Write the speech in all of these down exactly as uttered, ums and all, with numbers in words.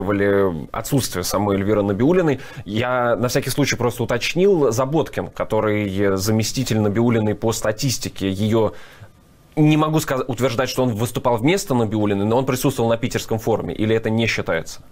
отсутствие самой Эльвиры Набиуллиной. Я на всякий случай просто уточнил. Заботкин, который заместитель Набиуллиной по статистике, ее... Не могу сказать, утверждать, что он выступал вместо Набиуллиной, но он присутствовал на питерском форуме. Или это не считается?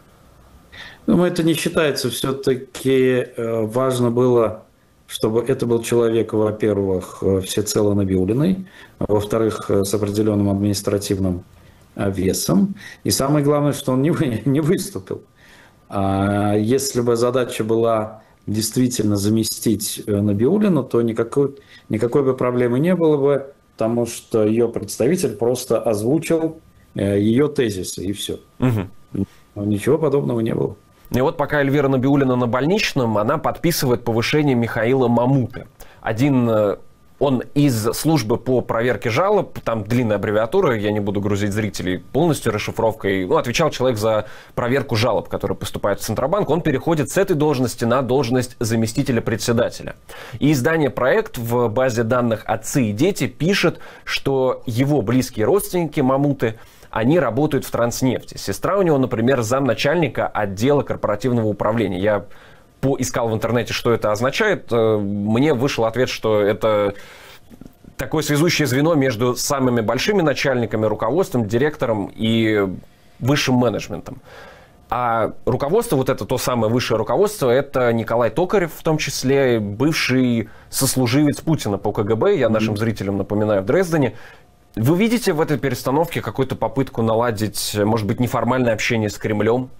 Ну, это не считается. Все-таки важно было, чтобы это был человек, во-первых, всецело Набиуллиной, во-вторых, с определенным административным весом. И самое главное, что он не, вы, не выступил. А если бы задача была действительно заместить Набиуллину, то никакой, никакой бы проблемы не было бы, потому что ее представитель просто озвучил ее тезисы, и все. Угу. Ничего подобного не было. И вот пока Эльвира Набиуллина на больничном, она подписывает повышение Михаила Мамуты. Один... Он из службы по проверке жалоб, там длинная аббревиатура, я не буду грузить зрителей полностью расшифровкой, ну, отвечал человек за проверку жалоб, которые поступают в Центробанк. Он переходит с этой должности на должность заместителя председателя. И издание «Проект» в базе данных «Отцы и дети» пишет, что его близкие родственники Мамуты, они работают в Транснефти. Сестра у него, например, замначальника отдела корпоративного управления. Я поискал в интернете, что это означает. Мне вышел ответ, что это такое связующее звено между самыми большими начальниками, руководством, директором и высшим менеджментом. А руководство, вот это то самое высшее руководство, это Николай Токарев, в том числе бывший сослуживец Путина по ка гэ бэ, я нашим зрителям напоминаю, в Дрездене. Вы видите в этой перестановке какую-то попытку наладить, может быть, неформальное общение с Кремлем?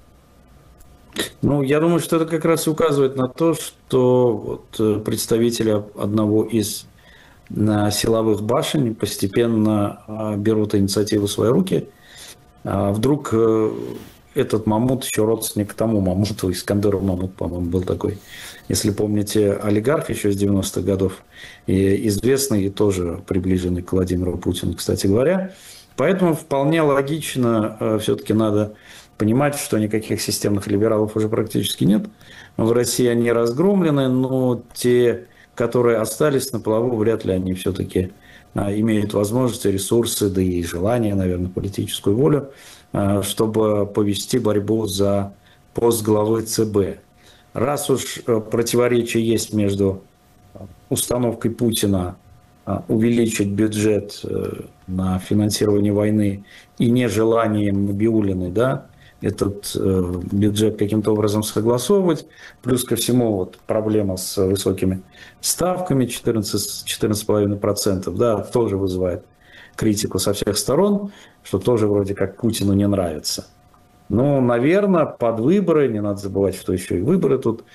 Ну, я думаю, что это как раз указывает на то, что вот представители одного из силовых башен постепенно берут инициативу в свои руки. Вдруг этот Мамут еще родственник тому Мамуту, Искандеру Мамут, по-моему, был такой, если помните, олигарх еще с девяностых годов, и известный, и тоже приближенный к Владимиру Путину, кстати говоря. Поэтому вполне логично, все-таки надо понимать, что никаких системных либералов уже практически нет. В России они разгромлены, но те, которые остались на плаву, вряд ли они все-таки имеют возможности, ресурсы, да и желание, наверное, политическую волю, чтобы повести борьбу за пост главы цэ бэ. Раз уж противоречие есть между установкой Путина увеличить бюджет на финансирование войны и нежеланием Набиуллиной, да, этот э, бюджет каким-то образом согласовывать. Плюс ко всему вот проблема с высокими ставками, четырнадцать целых пять десятых процента, да, тоже вызывает критику со всех сторон, что тоже вроде как Путину не нравится. Ну, наверное, под выборы, не надо забывать, что еще и выборы тут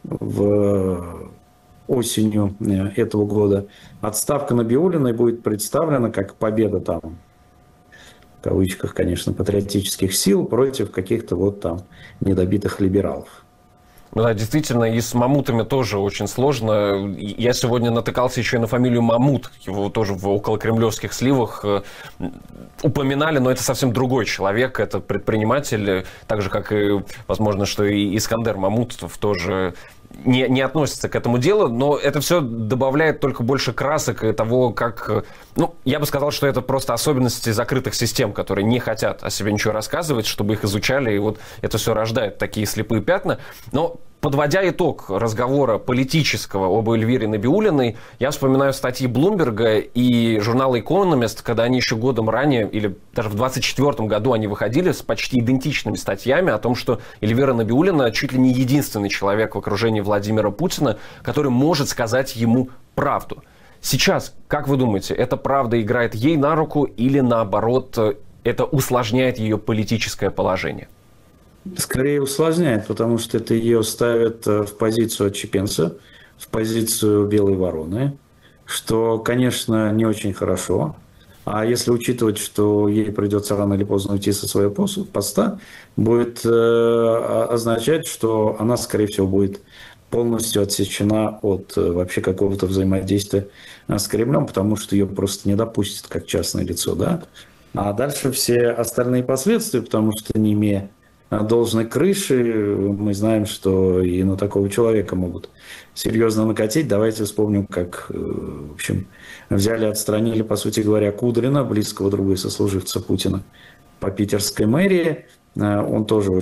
в осенью этого года, отставка Набиуллиной будет представлена как победа там, в кавычках, конечно, патриотических сил против каких-то вот там недобитых либералов. Да, действительно, и с Мамутами тоже очень сложно. Я сегодня натыкался еще и на фамилию Мамут. Его тоже в околокремлевских сливах упоминали, но это совсем другой человек. Это предприниматель, так же, как и, возможно, что и Искандер Мамутов тоже не, не относится к этому делу. Но это все добавляет только больше красок и того, как... Ну, я бы сказал, что это просто особенности закрытых систем, которые не хотят о себе ничего рассказывать, чтобы их изучали. И вот это все рождает такие слепые пятна. Но подводя итог разговора политического об Эльвире Набиуллиной, я вспоминаю статьи Блумберга и журнала «Экономист», когда они еще годом ранее, или даже в двадцать четвёртом году они выходили с почти идентичными статьями о том, что Эльвира Набиуллина чуть ли не единственный человек в окружении Владимира Путина, который может сказать ему правду. Сейчас, как вы думаете, эта правда играет ей на руку или наоборот, это усложняет ее политическое положение? Скорее усложняет, потому что это ее ставит в позицию отщепенца, в позицию белой вороны, что, конечно, не очень хорошо. А если учитывать, что ей придется рано или поздно уйти со своего поста, будет означать, что она, скорее всего, будет полностью отсечена от вообще какого-то взаимодействия с Кремлем, потому что ее просто не допустят как частное лицо, да. А дальше все остальные последствия, потому что не имея должной крыши, мы знаем, что и на такого человека могут серьезно накатить. Давайте вспомним, как, в общем, взяли, отстранили, по сути говоря, Кудрина, близкого друга и сослуживца Путина, по питерской мэрии. он тоже